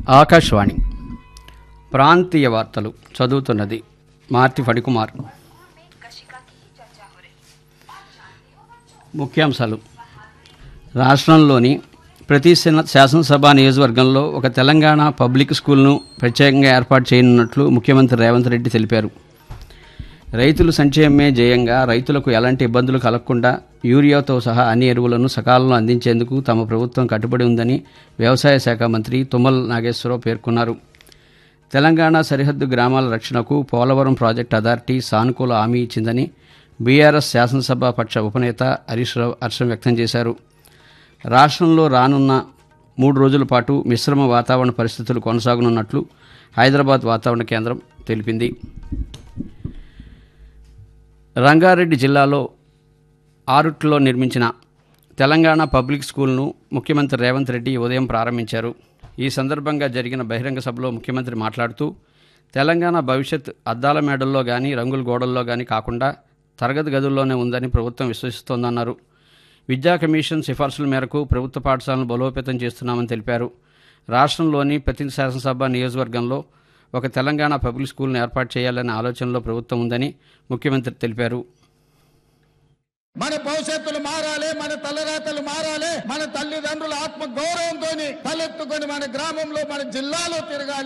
ఆకాశవాణి ప్రాంతీయ వార్తలు చదువుతున్నది మార్తి ఫణికుమార్. ముఖ్యాంశాలు: రాష్ట్రంలోని ప్రతి శాసనసభ నియోజకవర్గంలో ఒక తెలంగాణ పబ్లిక్ స్కూల్ను ప్రత్యేకంగా ఏర్పాటు చేయనున్నట్లు ముఖ్యమంత్రి రేవంత్ రెడ్డి తెలిపారు. రైతులు సంక్షేమమే ధ్యేయంగా రైతులకు ఎలాంటి ఇబ్బందులు కలగకుండా యూరియాతో సహా అన్ని ఎరువులను సకాలంలో అందించేందుకు తమ ప్రభుత్వం కట్టుబడి ఉందని వ్యవసాయ శాఖ మంత్రి తుమ్మల నాగేశ్వరరావు పేర్కొన్నారు. తెలంగాణ సరిహద్దు గ్రామాల రక్షణకు పోలవరం ప్రాజెక్టు అథారిటీ సానుకూల హామీ ఇచ్చిందని బీఆర్ఎస్ శాసనసభ పక్ష ఉపనేత హరీష్ రావు హర్షం వ్యక్తం చేశారు. రాష్ట్రంలో రానున్న 3 రోజుల పాటు మిశ్రమ వాతావరణ పరిస్థితులు కొనసాగనున్నట్లు హైదరాబాద్ వాతావరణ కేంద్రం తెలిపింది. రంగారెడ్డి జిల్లాలో ఆరుట్లో నిర్మించిన తెలంగాణ పబ్లిక్ స్కూల్ను ముఖ్యమంత్రి రేవంత్ రెడ్డి ఉదయం ప్రారంభించారు. ఈ సందర్భంగా జరిగిన బహిరంగ సభలో ముఖ్యమంత్రి మాట్లాడుతూ, తెలంగాణ భవిష్యత్ అద్దాల మేడల్లో కానీ రంగుల గోడల్లో కానీ కాకుండా తరగతి గదుల్లోనే ఉందని ప్రభుత్వం విశ్వసిస్తోందన్నారు. విద్యా కమిషన్ సిఫార్సుల మేరకు ప్రభుత్వ పాఠశాలను బలోపేతం చేస్తున్నామని తెలిపారు. రాష్ట్రంలోని ప్రతి శాసనసభ నియోజకవర్గంలో ఒక తెలంగాణ పబ్లిక్ స్కూల్ను ఏర్పాటు చేయాలనే ఆలోచనలో ప్రభుత్వం ఉందని ముఖ్యమంత్రి తెలిపారు. మన భవిష్యత్తులు మారాలి, మన తలరాతలు మారాలి, మన తల్లిదండ్రుల ఆత్మ గౌరవంతో తలెత్తుకొని మన గ్రామంలో మన జిల్లాలో తిరగాలి.